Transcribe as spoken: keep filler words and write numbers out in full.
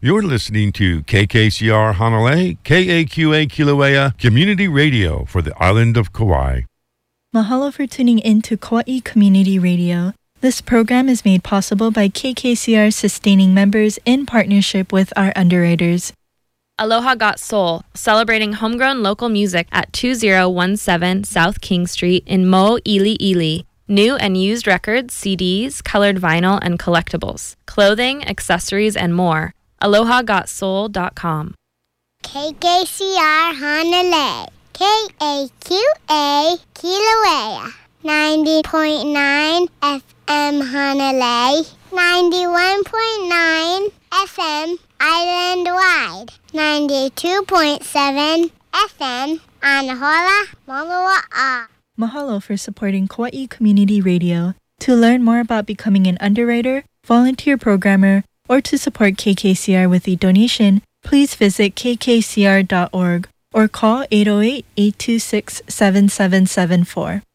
You're listening to K K C R Hanalei, K A Q A Kilauea Community Radio for the island of Kauai. Mahalo for tuning in to Kauai Community Radio. This program is made possible by K K C R sustaining members in partnership with our underwriters. Aloha Got Soul, celebrating homegrown local music at two thousand seventeen South King Street in Mo'iliili. New and used records, C Ds, colored vinyl, and collectibles. Clothing, accessories, and more. aloha got soul dot com. K K C R Hanalei, K A Q A Kilauea, ninety point nine F M Hanalei, ninety-one point nine F M island-wide, ninety-two point seven F M Anahola, Moloa'a. Mahalo for supporting Kauai Community Radio. To learn more about becoming an underwriter, volunteer programmer, or to support K K C R with a donation, please visit k k c r dot org or call eight oh eight, eight two six, seven seven seven four.